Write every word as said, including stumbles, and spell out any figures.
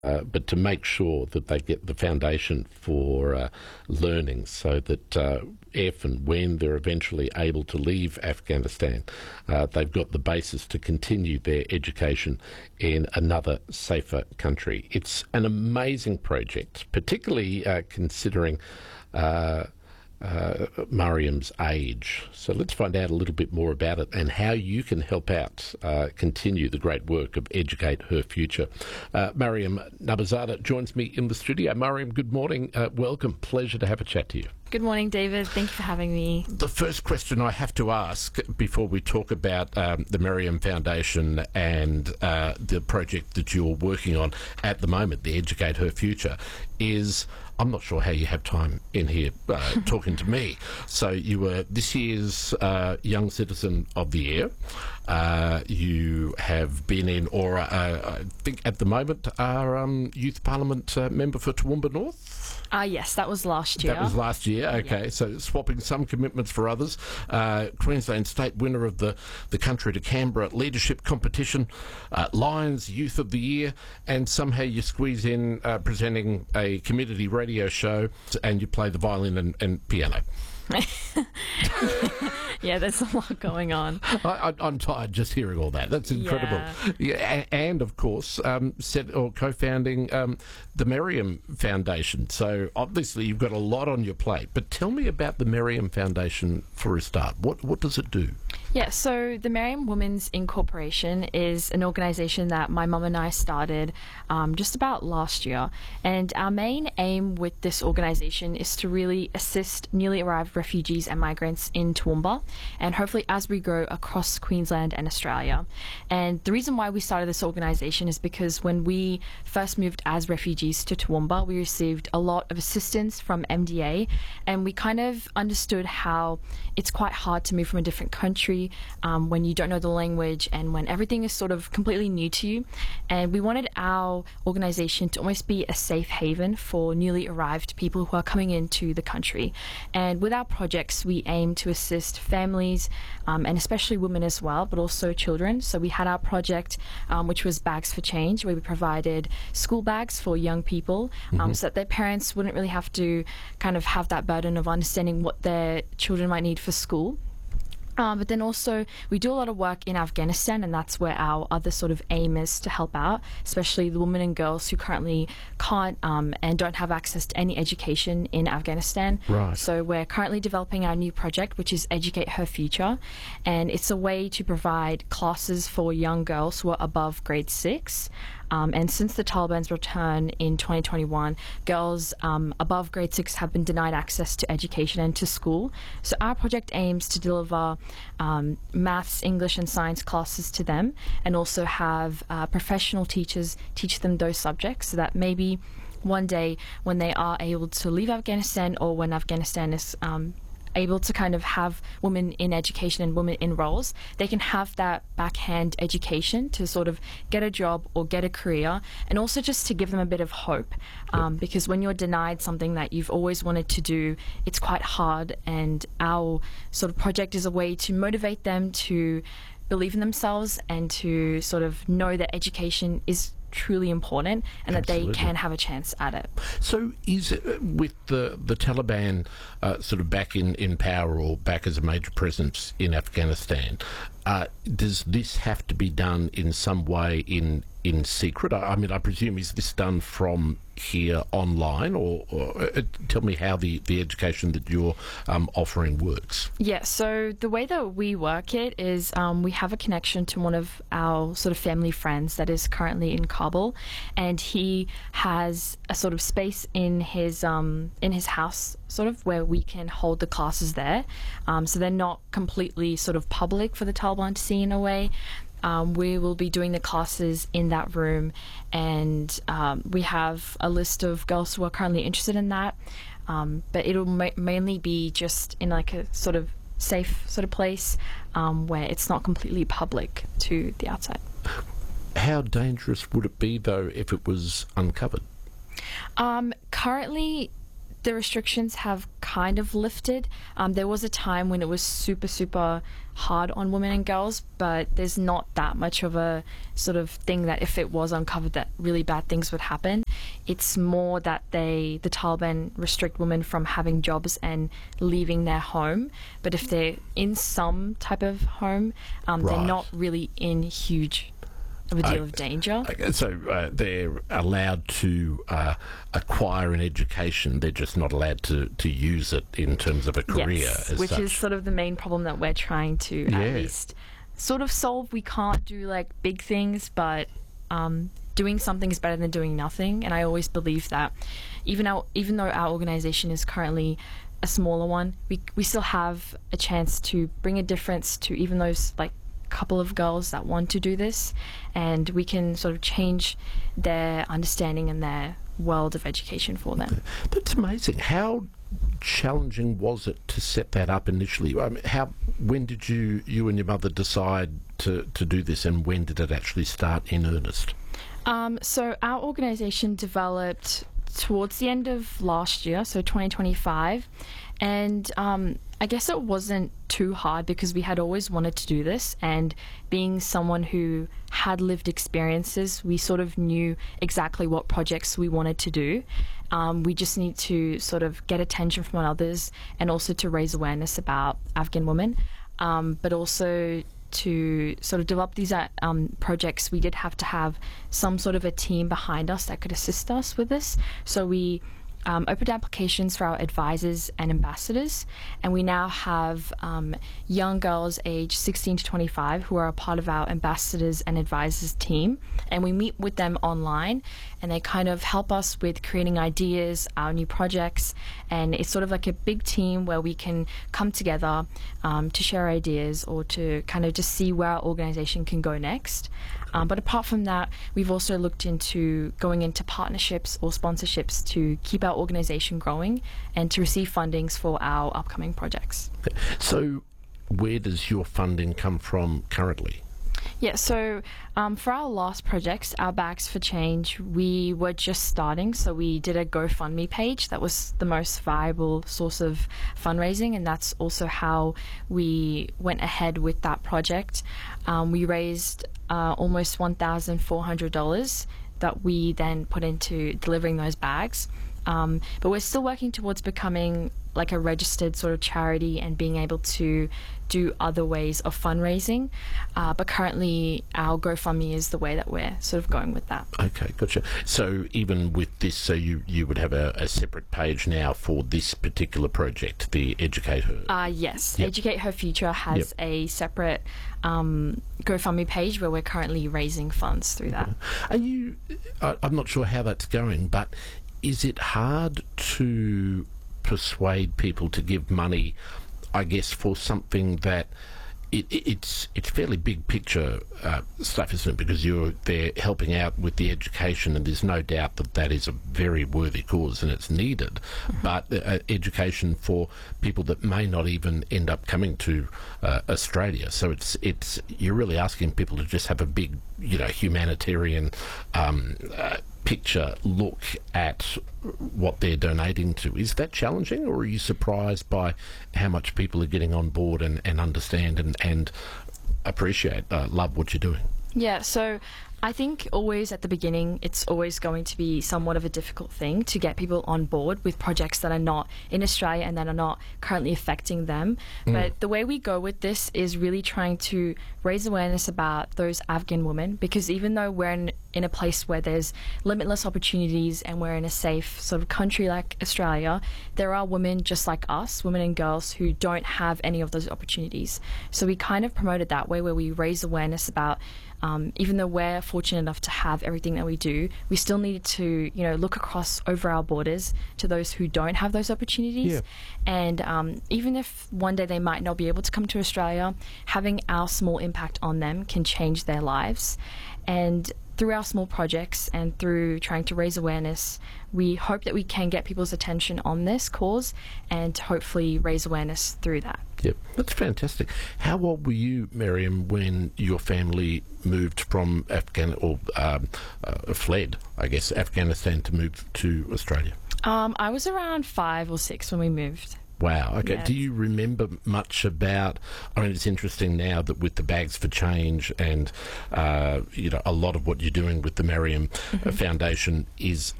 uh, but to make sure that they get the foundation for uh, learning so that uh, if and when they're eventually able to leave Afghanistan, uh, they've got the basis to continue their education in another safer country. It's an amazing project, particularly uh, considering uh, uh, Mariam's age. So let's find out a little bit more about it and how you can help out uh, continue the great work of Educate Her Future. Uh, Mariam Nabazada joins me in the studio. Mariam, good morning. Uh, welcome. Pleasure to have a chat to you. Good morning, David. Thank you for having me. The first question I have to ask before we talk about um, the Mariam Foundation and uh, the project that you're working on at the moment, the Educate Her Future, is I'm not sure how you have time in here uh, talking to me. So you were this year's uh, Young Citizen of the Year. Uh, you have been in, or uh, I think at the moment, are um, Youth Parliament uh, member for Toowoomba North? Ah, uh, yes, that was last year. That was last year, okay. Yeah. So swapping some commitments for others. Uh, Queensland State winner of the, the Country to Canberra Leadership Competition, uh, Lions Youth of the Year, and somehow you squeeze in uh, presenting a community radio show and you play the violin and, and piano. Yeah, there's a lot going on. I, I, I'm tired just hearing all that. That's incredible. Yeah, yeah, and of course, um, set or co-founding um, the Mariam Foundation. So obviously, you've got a lot on your plate. But tell me about the Mariam Foundation for a start. What what does it do? Yeah, so the Mariam Women's Incorporation is an organisation that my mum and I started um, just about last year. And our main aim with this organisation is to really assist newly arrived refugees and migrants in Toowoomba, and hopefully as we grow across Queensland and Australia. And the reason why we started this organisation is because when we first moved as refugees to Toowoomba, we received a lot of assistance from M D A, and we kind of understood how it's quite hard to move from a different country Um, when you don't know the language and when everything is sort of completely new to you. And we wanted our organisation to almost be a safe haven for newly arrived people who are coming into the country. And with our projects, we aim to assist families um, and especially women as well, but also children. So we had our project, um, which was Bags for Change, where we provided school bags for young people um, mm-hmm. so that their parents wouldn't really have to kind of have that burden of understanding what their children might need for school. Um, but then also we do a lot of work in Afghanistan, and that's where our other sort of aim is to help out, especially the women and girls who currently can't um, and don't have access to any education in Afghanistan. Right. So we're currently developing our new project, which is Educate Her Future, and it's a way to provide classes for young girls who are above grade six. Um, and since the Taliban's return in twenty twenty-one, girls um, above grade six have been denied access to education and to school. So our project aims to deliver um, maths, English and science classes to them, and also have uh, professional teachers teach them those subjects, so that maybe one day when they are able to leave Afghanistan, or when Afghanistan is um, able to kind of have women in education and women in roles, they can have that backhand education to sort of get a job or get a career, and also just to give them a bit of hope. Um, because when you're denied something that you've always wanted to do, it's quite hard, and our sort of project is a way to motivate them to believe in themselves and to sort of know that education is truly important and Absolutely. that they can have a chance at it. So is it, with the, the Taliban uh, sort of back in, in power or back as a major presence in Afghanistan, uh, does this have to be done in some way in in secret? I, I mean, I presume, is this done from here online, or, or uh, tell me how the, the education that you're um, offering works? Yeah, so the way that we work it is um, we have a connection to one of our sort of family friends that is currently in Kabul, and he has a sort of space in his um, in his house, sort of, where we can hold the classes there. Um, so they're not completely sort of public for the Taliban to see in a way. Um, we will be doing the classes in that room, and um, we have a list of girls who are currently interested in that, um, but it'll ma- mainly be just in like a sort of safe sort of place um, where it's not completely public to the outside. How dangerous would it be, though, if it was uncovered? Um, currently, the restrictions have kind of lifted. Um, there was a time when it was super, super hard on women and girls, but there's not that much of a sort of thing that if it was uncovered that really bad things would happen. It's more that they, the Taliban restrict women from having jobs and leaving their home. But if they're in some type of home, um, Right. they're not really in huge of a deal I- of danger. Okay, so uh, they're allowed to uh, acquire an education. They're just not allowed to, to use it in terms of a career. Yes, as which such. is sort of the main problem that we're trying to Yeah. at least sort of solve. We can't do like big things, but um, doing something is better than doing nothing. And I always believe that even our, even though our organization is currently a smaller one, we we still have a chance to bring a difference to even those like couple of girls that want to do this, and we can sort of change their understanding and their world of education for them. That's amazing. How challenging was it to set that up initially? I mean, how when did you you and your mother decide to, to do this, and when did it actually start in earnest? Um, so our organization developed towards the end of last year, so twenty twenty-five, and um, I guess it wasn't too hard because we had always wanted to do this, and being someone who had lived experiences, we sort of knew exactly what projects we wanted to do. Um, we just need to sort of get attention from others and also to raise awareness about Afghan women, um, but also to sort of develop these uh, um, projects, we did have to have some sort of a team behind us that could assist us with this. So we um, opened applications for our advisors and ambassadors, and we now have um, young girls aged sixteen to twenty-five who are a part of our ambassadors and advisors team, and we meet with them online, and they kind of help us with creating ideas, our new projects, and it's sort of like a big team where we can come together um, to share ideas or to kind of just see where our organization can go next. Um, but apart from that, we've also looked into going into partnerships or sponsorships to keep our organization growing and to receive fundings for our upcoming projects. So, where does your funding come from currently? Yeah, so um, for our last projects, our Bags for Change, we were just starting, so we did a GoFundMe page. That was the most viable source of fundraising, and that's also how we went ahead with that project. Um, we raised uh, almost one thousand four hundred dollars that we then put into delivering those bags. Um, but we're still working towards becoming like a registered sort of charity and being able to do other ways of fundraising. Uh, but currently our GoFundMe is the way that we're sort of going with that. Okay, gotcha. So even with this, so you, you would have a, a separate page now for this particular project, the Educate Her. Uh, yes, Yep. Educate Her Future has a separate um, GoFundMe page where we're currently raising funds through that. Are you? I, I'm not sure how that's going, but is it hard to persuade people to give money, I guess, for something that it, it, it's it's fairly big picture uh, stuff, isn't it? Because you're there helping out with the education, and there's no doubt that that is a very worthy cause and it's needed. Mm-hmm. But uh, education for people that may not even end up coming to uh, Australia. So it's it's you're really asking people to just have a big, you know, humanitarian Um, uh, picture look at what they're donating to. Is that challenging, or are you surprised by how much people are getting on board and, and understand and, and appreciate, uh, love what you're doing? Yeah, so I think always at the beginning, it's always going to be somewhat of a difficult thing to get people on board with projects that are not in Australia and that are not currently affecting them. Mm. But the way we go with this is really trying to raise awareness about those Afghan women, because even though we're in, in a place where there's limitless opportunities and we're in a safe sort of country like Australia, there are women just like us, women and girls, who don't have any of those opportunities. So we kind of promote it that way, where we raise awareness about Um, even though we're fortunate enough to have everything that we do, we still need to, you know, look across over our borders to those who don't have those opportunities. Yeah. And um, even if one day they might not be able to come to Australia, having our small impact on them can change their lives. And through our small projects and through trying to raise awareness, we hope that we can get people's attention on this cause and hopefully raise awareness through that. Yep, that's fantastic. How old were you, Miriam, when your family moved from Afghan or um, uh, fled, I guess, Afghanistan to move to Australia? Um, I was around five or six when we moved. Wow. Okay. Yeah. Do you remember much about? I mean, it's interesting now that with the Bags for Change and uh, you know a lot of what you're doing with the Merriam mm-hmm. Foundation is